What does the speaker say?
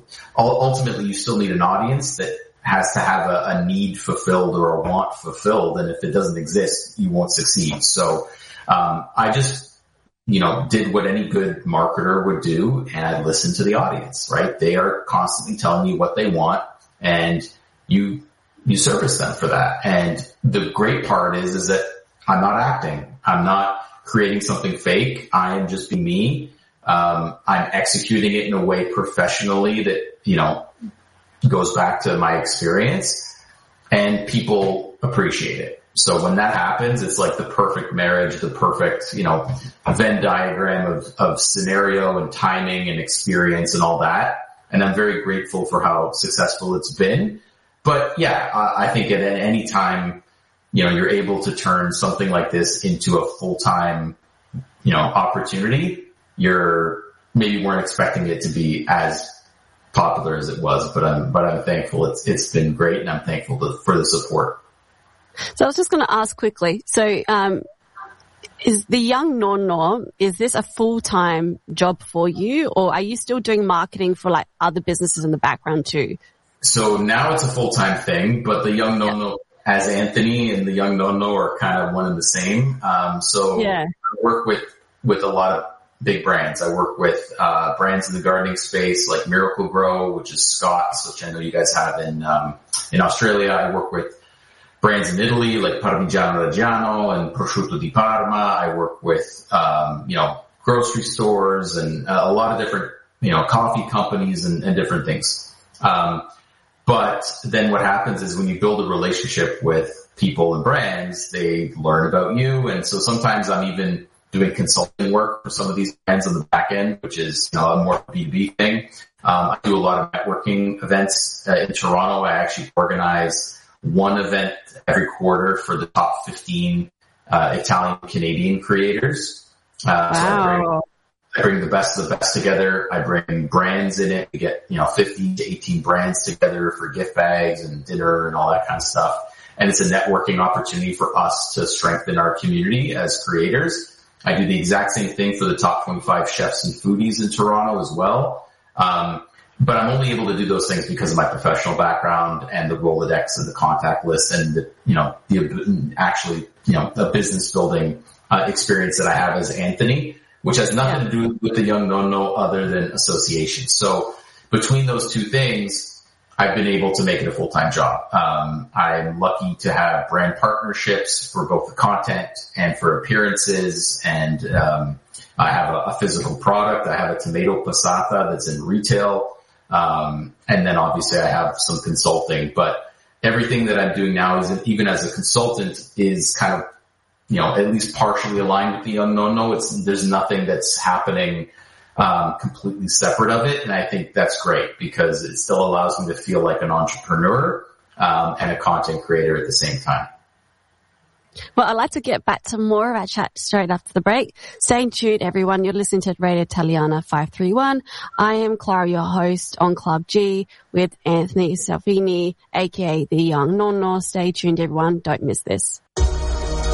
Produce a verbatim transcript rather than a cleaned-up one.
ultimately you still need an audience that has to have a, a need fulfilled or a want fulfilled. And if it doesn't exist, you won't succeed. So, um, I just, you know, did what any good marketer would do, and I listened to the audience, right? They are constantly telling you what they want, and you, you service them for that. And the great part is, is that I'm not acting. I'm not creating something fake. I am just being me. Um, I'm executing it in a way professionally that, you know, goes back to my experience, and people appreciate it. So when that happens, it's like the perfect marriage, the perfect, you know, Venn diagram of, of scenario and timing and experience and all that. And I'm very grateful for how successful it's been. But yeah, I, I think at any time, you know, you're able to turn something like this into a full-time, you know, opportunity, you're maybe weren't expecting it to be as popular as it was, but I'm, but I'm thankful. It's, it's been great, and I'm thankful to, for the support. So I was just going to ask quickly. So, um, is the Young Nonno, is this a full-time job for you, or are you still doing marketing for like other businesses in the background too? So now it's a full-time thing, but the Young Nonno yeah. as Anthony and the Young Nonno are kind of one and the same. Um, so yeah. I work with, with a lot of big brands. I work with, uh, brands in the gardening space like Miracle Grow, which is Scott's, which I know you guys have in, um, in Australia. I work with brands in Italy like Parmigiano Reggiano and Prosciutto di Parma. I work with, um, you know, grocery stores and uh, a lot of different, you know, coffee companies and, and different things. Um, but then what happens is when you build a relationship with people and brands, they learn about you. And so sometimes I'm even doing consulting work for some of these brands on the back end, which is, you know, a more B two B thing. Um, I do a lot of networking events uh, in Toronto. I actually organize one event every quarter for the top fifteen uh, Italian Canadian creators. Uh, wow. So I bring, I bring the best of the best together. I bring brands in it. We get, you know, fifteen to eighteen brands together for gift bags and dinner and all that kind of stuff. And it's a networking opportunity for us to strengthen our community as creators. I do the exact same thing for the top twenty-five chefs and foodies in Toronto as well. Um, But I'm only able to do those things because of my professional background and the Rolodex and the contact list and the, you know, the actually, you know, the business building uh, experience that I have as Anthony, which has nothing yeah. to do with the Young Nonno other than association. So between those two things, I've been able to make it a full-time job. Um, I'm lucky to have brand partnerships for both the content and for appearances, and um, I have a, a physical product. I have a tomato passata that's in retail. Um, and then obviously I have some consulting, but everything that I'm doing now is, even as a consultant, is kind of, you know, at least partially aligned with the Young Nonno. It's, there's nothing that's happening, um, completely separate of it. And I think that's great because it still allows me to feel like an entrepreneur, um, and a content creator at the same time. Well, I'd like to get back to more of our chat straight after the break. Stay tuned, everyone. You're listening to Radio Italiana five three one. I am Clara, your host on Club G with Anthony Salvini, aka the Young Nonno. Stay tuned, everyone. Don't miss this.